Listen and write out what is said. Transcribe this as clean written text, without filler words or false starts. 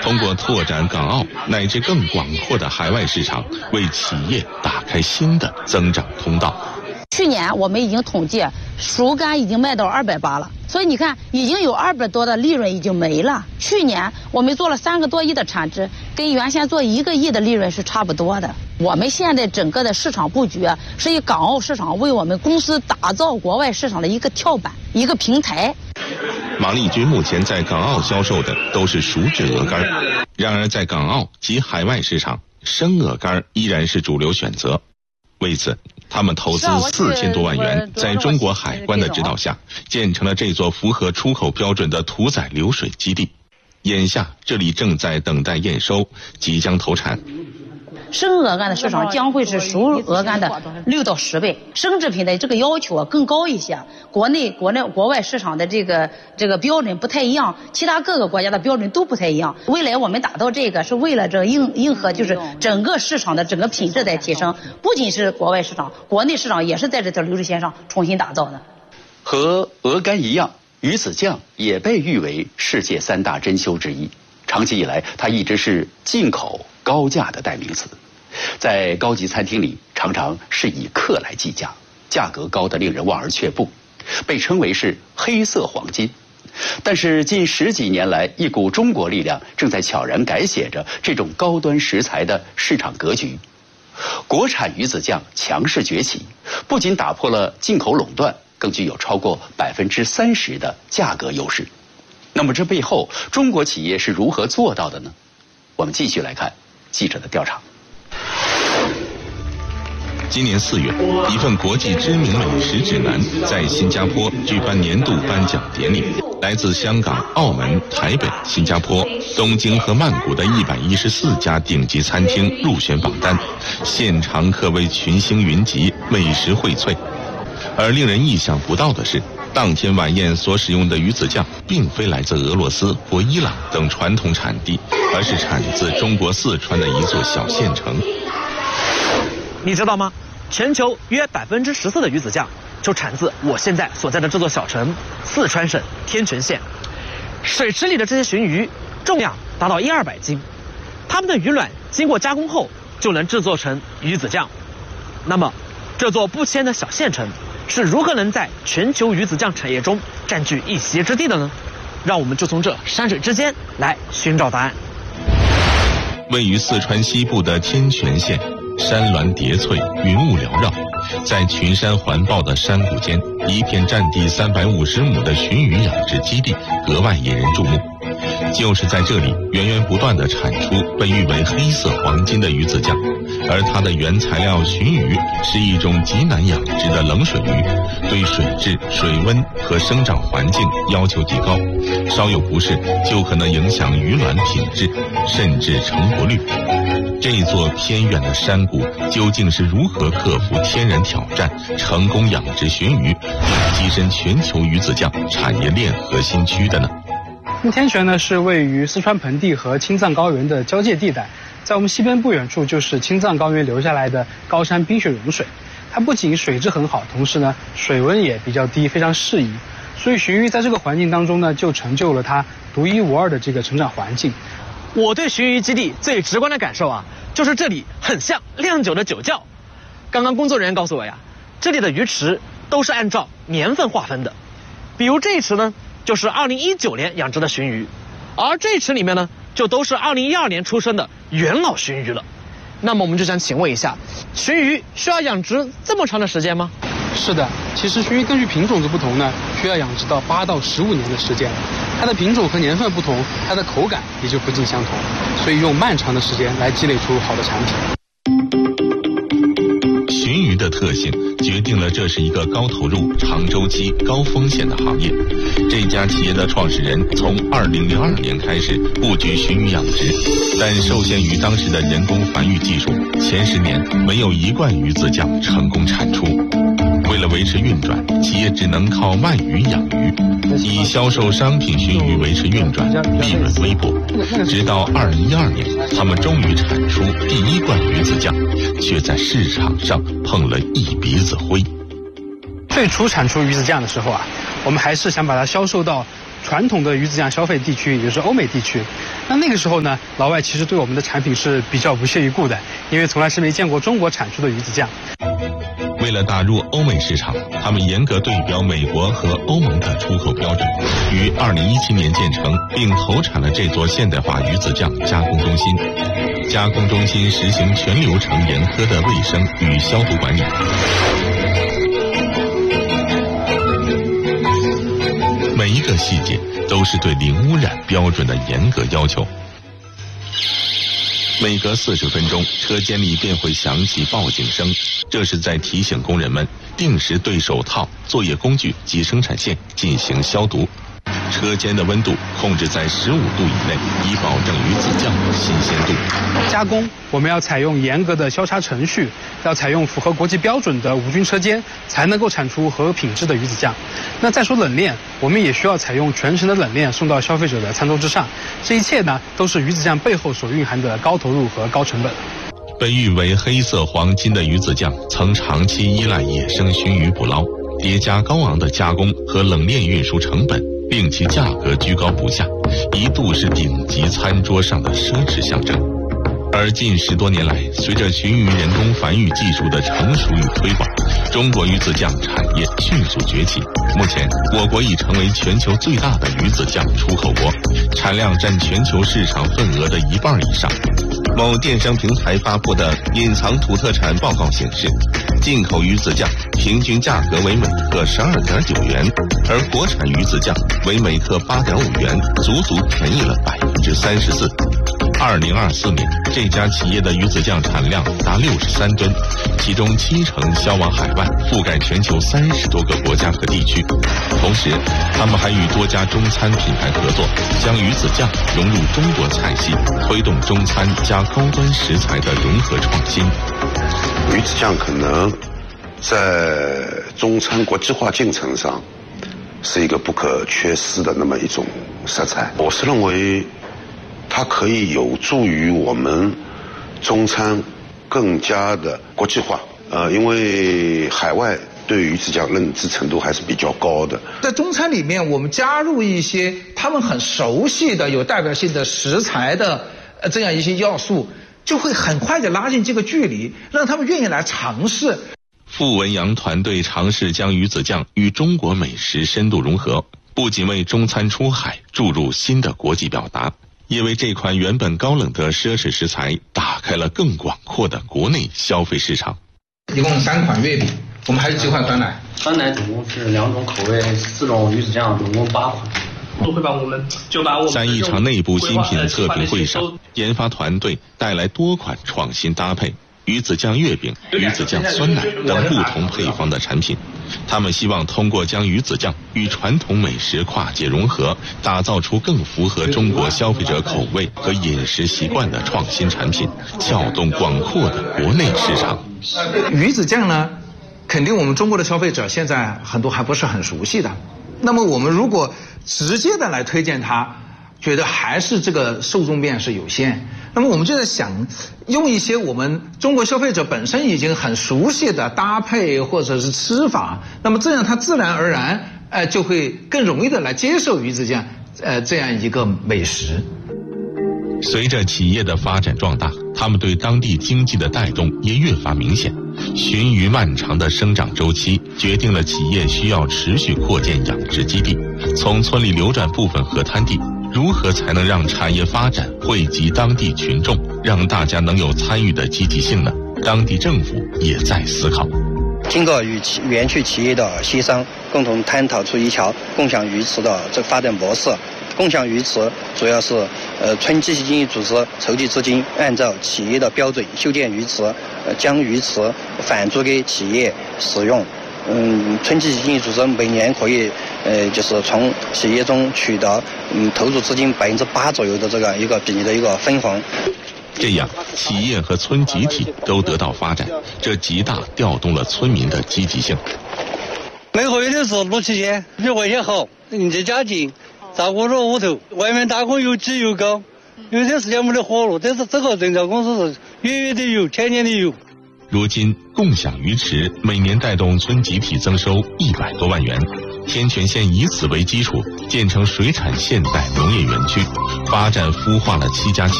通过拓展港澳乃至更广阔的海外市场，为企业打开新的增长通道。 去年我们已经统计，熟柑已经卖到280了，所以你看，已经有200多的利润已经没了。去年我们做了3个多亿的产值，跟原先做1个亿的利润是差不多的。我们现在整个的市场布局是以港澳市场为我们公司打造国外市场的一个跳板、一个平台。 马丽君目前在港澳销售的都是熟制鹅肝，然而在港澳及海外市场，生鹅肝依然是主流选择。为此，他们投资4000多万元，在中国海关的指导下，建成了这座符合出口标准的屠宰流水基地。眼下，这里正在等待验收，即将投产。 生鹅肝的市场将会是熟鹅肝的6到10倍，生制品的这个要求更高一些。国外市场的这个标准不太一样，其他各个国家的标准都不太一样。未来我们打造这个是为了这应和就是整个市场的整个品质在提升，不仅是国外市场，国内市场也是在这条流水线上重新打造的。 和鹅肝一样，鱼子酱也被誉为世界3大珍馐之一。长期以来，它一直是进口高价的代名词。在高级餐厅里，常常是以克来计价，价格高得令人望而却步，被称为是黑色黄金。但是近10几年来，一股中国力量正在悄然改写着这种高端食材的市场格局。国产鱼子酱强势崛起，不仅打破了进口垄断，更具有超过30%的价格优势。那么这背后，中国企业是如何做到的呢？我们继续来看记者的调查。 今年4月，一份国际知名美食指南在新加坡举办年度颁奖典礼。来自香港、澳门、台北、新加坡、东京和曼谷的114家顶级餐厅入选榜单，现场可谓群星云集，美食荟萃。而令人意想不到的是，当天晚宴所使用的鱼子酱并非来自俄罗斯或伊朗等传统产地，而是产自中国四川的一座小县城。 你知道吗？全球约14%的鱼子酱就产自我现在所在的这座小城四川省天全县。水池里的这些鲟鱼重量达到100-200斤，它们的鱼卵经过加工后就能制作成鱼子酱。那么，这座不迁的小县城是如何能在全球鱼子酱产业中占据一席之地的呢？让我们就从这山水之间来寻找答案。 位于四川西部的天全县，山峦叠翠，云雾缭绕，在群山环抱的山谷间，一片占地350亩的鲟鱼养殖基地格外引人注目。就是在这里，源源不断地产出被誉为黑色黄金的鱼子酱，而它的原材料鲟鱼是一种极难养殖的冷水鱼，对水质、水温和生长环境要求极高，稍有不适就可能影响鱼卵品质，甚至成活率。这座偏远的山谷究竟是如何克服天然挑战，成功养殖鲟鱼，并跻身全球鱼子酱产业链核心区的呢？ 天全呢是位于四川盆地和青藏高原的交界地带，在我们西边不远处就是青藏高原流下来的高山冰雪融水。它不仅水质很好，同时呢水温也比较低，非常适宜。所以鲟鱼在这个环境当中呢，就成就了它独一无二的这个成长环境。 我对鲟鱼基地最直观的感受啊，就是这里很像酿酒的酒窖。刚刚工作人员告诉我呀，这里的鱼池都是按照年份划分的，比如这一池呢就是2019年养殖的鲟鱼，而这一池里面呢就都是2012年出生的元老鲟鱼了。那么我们就想请问一下，鲟鱼需要养殖这么长的时间吗？ 是的，其实鲟鱼根据品种的不同呢，需要养殖到8到15年的时间。它的品种和年份不同，它的口感也就不尽相同，所以用漫长的时间来积累出好的产品。 鲟鱼的特性决定了这是一个高投入、长周期、高风险的行业。这家企业的创始人从2002年开始布局鲟鱼养殖，但受限于当时的人工繁育技术，前10年没有1罐鱼子酱成功产出。为了维持运转，企业只能靠卖鱼养鱼，以销售商品鲟鱼维持运转，利润微薄。直到2012年，他们终于产出第1罐鱼子酱，却在市场上碰了一鼻子灰。 最初产出鱼子酱的时候啊，我们还是想把它销售到传统的鱼子酱消费地区，也就是欧美地区。那个时候呢，老外其实对我们的产品是比较不屑一顾的，因为从来是没见过中国产出的鱼子酱。 为了打入欧美市场，他们严格对标美国和欧盟的出口标准，于2017年建成并投产了这座现代化鱼子酱加工中心。加工中心实行全流程严苛的卫生与消毒管理。每一个细节都是对零污染标准的严格要求。每隔40分钟，车间里便会响起报警声，这是在提醒工人们定时对手套、作业工具及生产线进行消毒。车间的温度控制在15度以内，以保证鱼子酱的新鲜度。 加工我们要采用严格的消杀程序，要采用符合国际标准的无菌车间，才能够产出合品质的鱼子酱。那再说冷链，我们也需要采用全程的冷链送到消费者的餐桌之上。这一切呢，都是鱼子酱背后所蕴含的高投入和高成本。 被誉为黑色黄金的鱼子酱，曾长期依赖野生鲟鱼捕捞，叠加高昂的加工和冷链运输成本，令其价格居高不下，一度是顶级餐桌上的奢侈象征。而近10多年来，随着鲟鱼人工繁育技术的成熟与推广，中国鱼子酱产业迅速崛起。目前，我国已成为全球最大的鱼子酱出口国，产量占全球市场份额的1半以上。某电商平台发布的隐藏土特产报告显示，进口鱼子酱平均价格为每克12.9元，而国产鱼子酱为每克8.5元，足足便宜了34%。2024年，这家企业的鱼子酱产量达63吨，其中70%销往海外，覆盖全球30多个国家和地区。同时，他们还与多家中餐品牌合作，将鱼子酱融入中国菜系，推动中餐加高端食材的融合创新。 鱼子酱可能在中餐国际化进程上是一个不可缺失的那么一种色彩。我是认为它可以有助于我们中餐更加的国际化，因为海外对鱼子酱认知程度还是比较高的。 在中餐里面，我们加入一些他们很熟悉的、有代表性的食材的这样一些要素，就会很快的拉近这个距离，让他们愿意来尝试。 傅文阳团队尝试将鱼子酱与中国美食深度融合，不仅为中餐出海注入新的国际表达，也为这款原本高冷的奢侈食材打开了更广阔的国内消费市场。 一共3款月饼，我们还有几款酸奶。 酸奶总共是2种口味，4种鱼子酱，总共8款。 在一场内部新品测评会上，研发团队带来多款创新搭配，鱼子酱月饼、鱼子酱酸奶等不同配方的产品。他们希望通过将鱼子酱与传统美食跨界融合，打造出更符合中国消费者口味和饮食习惯的创新产品，撬动广阔的国内市场。 鱼子酱呢，肯定我们中国的消费者现在很多还不是很熟悉的。那么我们如果直接的来推荐它，觉得还是这个受众面是有限。那么我们就在想，用一些我们中国消费者本身已经很熟悉的搭配或者是吃法，那么这样它自然而然就会更容易的来接受鱼子酱这样一个美食。 随着企业的发展壮大，他们对当地经济的带动也越发明显。鲟鱼漫长的生长周期决定了企业需要持续扩建养殖基地，从村里流转部分河滩地。如何才能让产业发展惠及当地群众，让大家能有参与的积极性呢？当地政府也在思考。 经过与园区企业的协商，共同探讨出一条共享鱼池的这发展模式。共享鱼池主要是村集体经济组织筹集资金，按照企业的标准修建鱼池，将鱼池返租给企业使用。村集体经济组织每年可以就是从企业中取得投入资金8%左右的这个一个比例的一个分红。 这样，企业和村集体都得到发展，这极大调动了村民的积极性。 每个月的是6000，1块钱好，你这家境照顾着屋头，外面打工又挤又高，有些时间没得活路，但是这个人造公司是月月的有，天天的有。 如今，共享鱼池每年带动村集体增收100多万元， 天全县以此为基础，建成水产现代农业园区，发展孵化了7+7